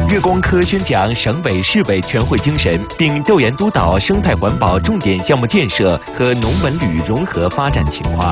月光科宣讲省委市委全会精神，并调研督导生态环保重点项目建设和农文旅融合发展情况。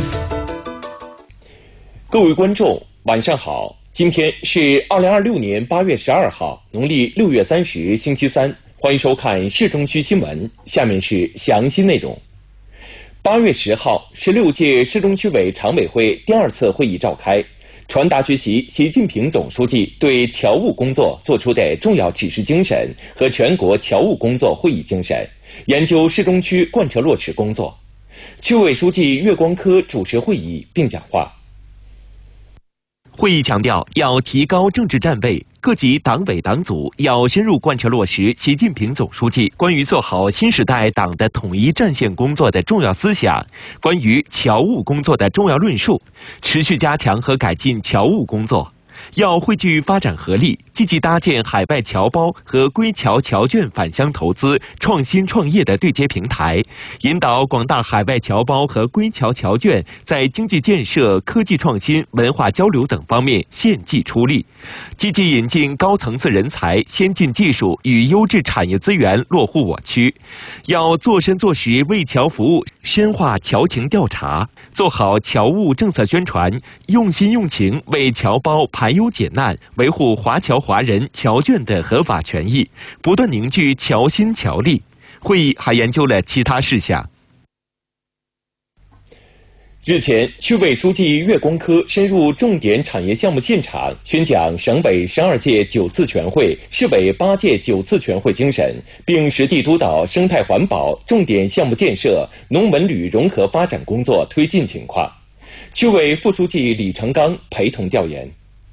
各位观众，晚上好！今天是2026年8月12号，农历6月30，星期三。欢迎收看市中区新闻，下面是详细内容。8月10号，16届市中区委常委会第2次会议召开，传达学习习近平总书记对侨务工作作出的重要指示精神和全国侨务工作会议精神，研究市中区贯彻落实工作。区委书记岳光科主持会议并讲话。会议强调，要提高政治站位，各级党委党组要深入贯彻落实习近平总书记关于做好新时代党的统一战线工作的重要思想，关于侨务工作的重要论述，持续加强和改进侨务工作。要汇聚发展合力，积极搭建海外侨胞和归侨侨眷返乡投资、创新创业的对接平台，引导广大海外侨胞和归侨侨眷在经济建设、科技创新、文化交流等方面献技出力，积极引进高层次人才、先进技术与优质产业资源落户我区。要做深做实为侨服务，深化侨情调查，做好侨务政策宣传，用心用情为侨胞排忧解难，维护华侨华人侨眷的合法权益，不断凝聚侨心侨力。会议还研究了其他事项。日前，区委书记岳光科深入重点产业项目现场，宣讲省委12届9次全会、市委8届9次全会精神，并实地督导生态环保重点项目建设、农文旅融合发展工作推进情况。区委副书记李成刚陪同调研。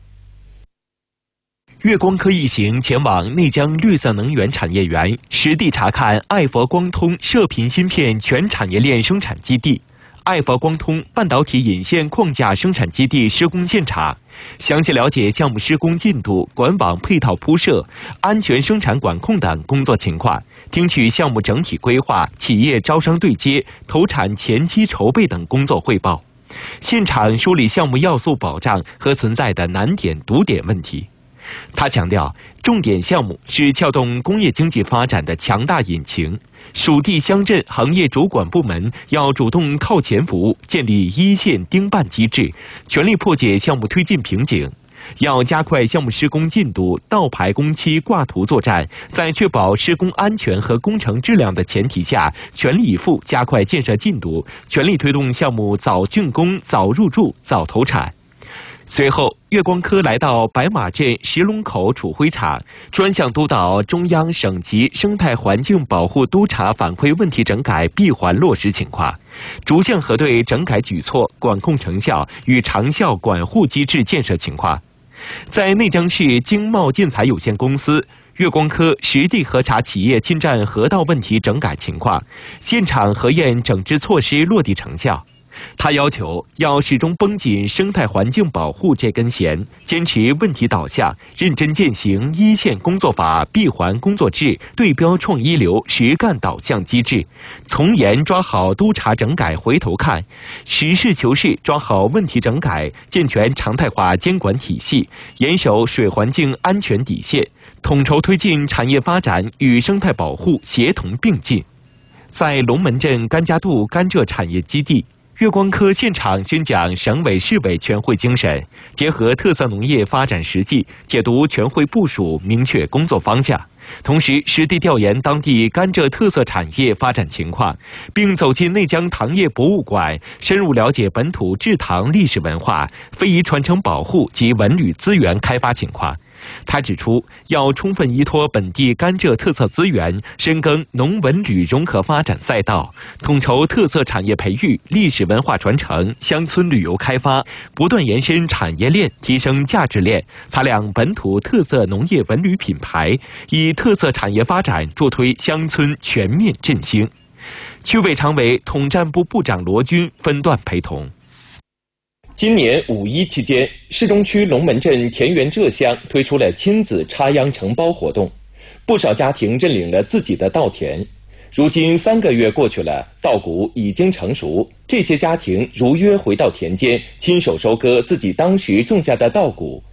岳光科一行前往内江绿色能源产业园，实地查看爱佛光通射频芯片全产业链生产基地、爱佛光通半导体引线框架生产基地施工现场，详细了解项目施工进度、管网配套铺设、安全生产管控等工作情况，听取项目整体规划、企业招商对接、投产前期筹备等工作汇报，现场梳理项目要素保障和存在的难点堵点问题。他强调，重点项目是撬动工业经济发展的强大引擎，属地乡镇行业主管部门要主动靠前服务，建立一线盯办机制，全力破解项目推进瓶颈。要加快项目施工进度，倒排工期挂图作战，在确保施工安全和工程质量的前提下，全力以赴加快建设进度，全力推动项目早竣工、早入驻、早投产。随后，岳光科来到白马镇石龙口储灰厂，专项督导中央省级生态环境保护督查反馈问题整改闭环落实情况，逐项核对整改举措、管控成效与长效管护机制建设情况。在内江市经贸建材有限公司，岳光科实地核查企业侵占河道问题整改情况，现场核验整治措施落地成效。他要求要始终绷紧生态环境保护这根弦，坚持问题导向，认真践行一线工作法、闭环工作制、对标创一流实干导向机制，从严抓好督查整改回头看，实事求是抓好问题整改，健全常态化监管体系，严守水环境安全底线，统筹推进产业发展与生态保护协同并进。在龙门镇甘家渡甘蔗产业基地，岳光科现场宣讲省委市委全会精神，结合特色农业发展实际，解读全会部署，明确工作方向，同时实地调研当地甘蔗特色产业发展情况，并走进内江糖业博物馆，深入了解本土制糖历史文化、非遗传承保护及文旅资源开发情况。他指出，要充分依托本地甘蔗特色资源，深耕农文旅融合发展赛道，统筹特色产业培育、历史文化传承、乡村旅游开发，不断延伸产业链，提升价值链，擦亮本土特色农业文旅品牌，以特色产业发展助推乡村全面振兴。区委常委、统战部部长罗军分段陪同。今年5·1期间，市中区龙门镇田园蔗乡推出了亲子插秧承包活动，不少家庭认领了自己的稻田。如今3个月过去了，稻谷已经成熟，这些家庭如约回到田间，亲手收割自己当时种下的稻谷，